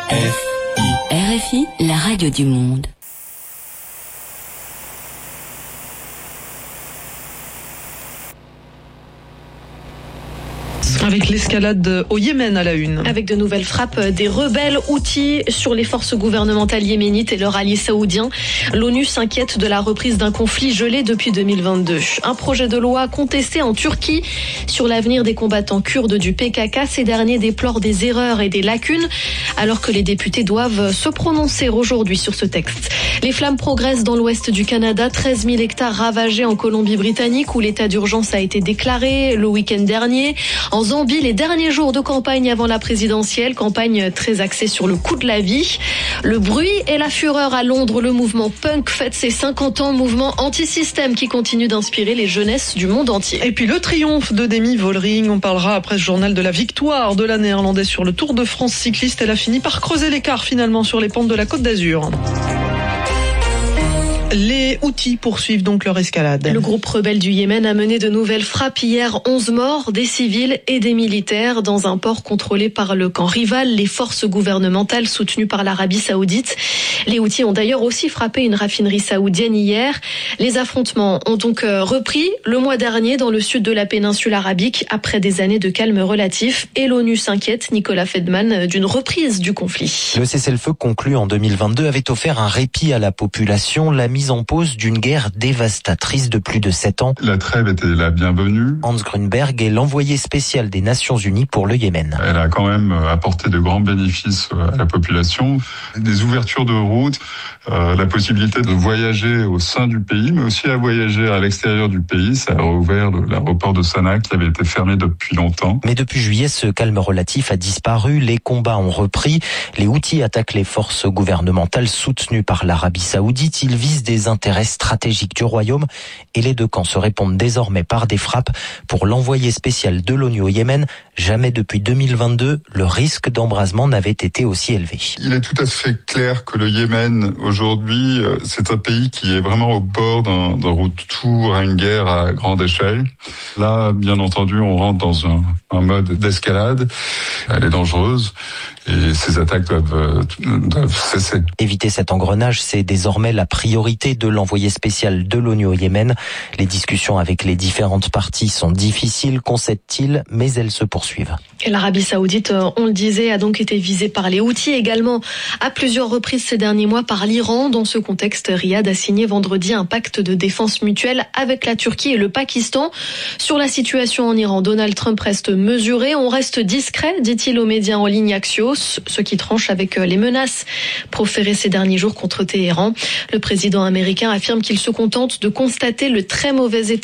RFI, la radio du monde. Avec l'escalade au Yémen à la une. Avec de nouvelles frappes des rebelles Houthis sur les forces gouvernementales yéménites et leurs alliés saoudiens. L'ONU s'inquiète de la reprise d'un conflit gelé depuis 2022. Un projet de loi contesté en Turquie sur l'avenir des combattants kurdes du PKK. Ces derniers déplorent des erreurs et des lacunes alors que les députés doivent se prononcer aujourd'hui sur ce texte. Les flammes progressent dans l'ouest du Canada. 13 000 hectares ravagés en Colombie-Britannique où l'état d'urgence a été déclaré le week-end dernier. En Zambie, les derniers jours de campagne avant la présidentielle, campagne très axée sur le coût de la vie. Le bruit et la fureur à Londres, le mouvement punk fête ses 50 ans, mouvement anti-système qui continue d'inspirer les jeunesses du monde entier. Et puis le triomphe de Demi Vollering, on parlera après ce journal de la victoire de la Néerlandaise sur le Tour de France cycliste. Elle a fini par creuser l'écart finalement sur les pentes de la Côte d'Azur. Les Houthis poursuivent donc leur escalade. Le groupe rebelle du Yémen a mené de nouvelles frappes hier. 11 morts, des civils et des militaires dans un port contrôlé par le camp rival, les forces gouvernementales soutenues par l'Arabie Saoudite. Les Houthis ont d'ailleurs aussi frappé une raffinerie saoudienne hier. Les affrontements ont donc repris le mois dernier dans le sud de la péninsule arabique après des années de calme relatif. Et l'ONU s'inquiète, Nicolas Fedman, d'une reprise du conflit. Le cessez-le-feu conclu en 2022 avait offert un répit à la population. La mise en pause d'une guerre dévastatrice de plus de 7 ans. La trêve était la bienvenue. Hans Grunberg est l'envoyé spécial des Nations Unies pour le Yémen. Elle a quand même apporté de grands bénéfices à la population. Des ouvertures de routes, la possibilité de voyager au sein du pays, mais aussi à voyager à l'extérieur du pays. Ça a rouvert l'aéroport de Sanaa qui avait été fermé depuis longtemps. Mais depuis juillet, ce calme relatif a disparu. Les combats ont repris. Les Houthis attaquent les forces gouvernementales soutenues par l'Arabie Saoudite. Ils visent des intérêts stratégiques du royaume et les deux camps se répondent désormais par des frappes. Pour l'envoyé spécial de l'ONU au Yémen, jamais depuis 2022, le risque d'embrasement n'avait été aussi élevé. Il est tout à fait clair que le Yémen, aujourd'hui, c'est un pays qui est vraiment au bord d'un retour à une guerre à grande échelle. Là, bien entendu, on rentre dans un mode d'escalade. Elle est dangereuse et ces attaques doivent cesser. Éviter cet engrenage, c'est désormais la priorité de l'envoyé spécial de l'ONU au Yémen. Les discussions avec les différentes parties sont difficiles, concède-t-il, mais elles se poursuivent. Et l'Arabie Saoudite, on le disait, a donc été visée par les Houthis, également à plusieurs reprises ces derniers mois par l'Iran. Dans ce contexte, Riyad a signé vendredi un pacte de défense mutuelle avec la Turquie et le Pakistan. Sur la situation en Iran, Donald Trump reste mesuré. On reste discret, dit-il aux médias en ligne Axios, ce qui tranche avec les menaces proférées ces derniers jours contre Téhéran. Le président américain affirme qu'il se contente de constater le très mauvais état